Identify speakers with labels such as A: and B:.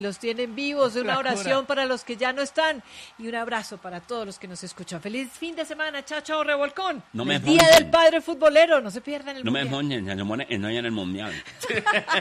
A: Los tienen vivos, una oración para los que ya no están y un abrazo para todos los que nos escuchan. Feliz fin de semana, chao, revolcón.
B: No me
A: el Día del Padre Futbolero, no se pierdan el
B: No
A: mundial.
B: me moñen, no en el mundial.